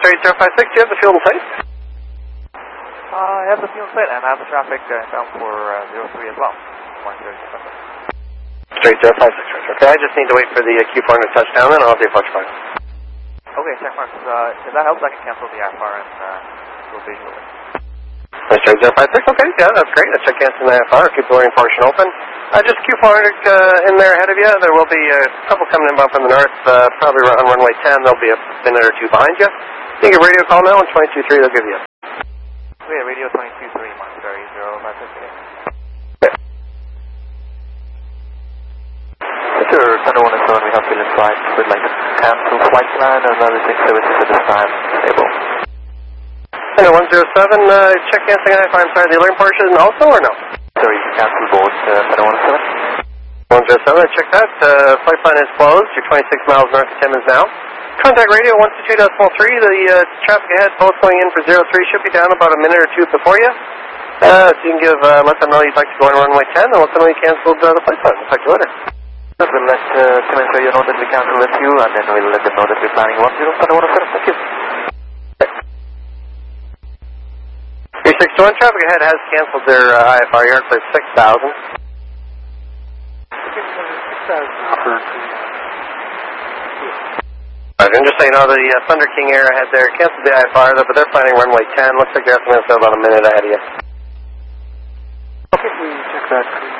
Straight 056, do you have the fuel and plate? I have the fuel plate and I have the traffic down for 03 as well. 130. Straight 056, right. Okay, I just need to wait for the Q4 to touch down, then I'll have the approach point. Okay, check marks. If that helps, I can cancel the IFR and go visually. Straight 056, okay, yeah, that's great. I check canceling the IFR, keep the learning portion open. Just Q400 in there ahead of you. There will be a couple coming inbound from the north, probably on runway 10. There'll be a minute or two behind you. You can give radio call now, and 22.3 they'll give you. Okay, radio 22.3, Mark, sorry, 0558. Sir, Thunder 107, we have Philip flight. We'd like to cancel flight plan and another 6 services at this time. Stable. Thunder 107, check canceling IFR, I'm sorry, the alarm portion also or no? Sorry, you can cancel both, Thunder 107. 107, I check that. Flight plan is closed. You're 26 miles north of Timmins now. Contact radio 122.3. The traffic ahead, both going in for 03, should be down about a minute or two before you. So you can give, let them know you'd like to go on runway 10, and let them know you canceled the flight plan. We'll talk to you later. We'll let Timmins radio know that we cancel with you, and then we'll let them know that we're planning 10, Thunder 107. Thank you. 361, traffic ahead has canceled their IFR. You're for 6,000. And just so you know, the Thunder King Air ahead there canceled the IFR, but they're planning runway 10. Looks like they're estimating about a minute ahead of you. Okay, we check that.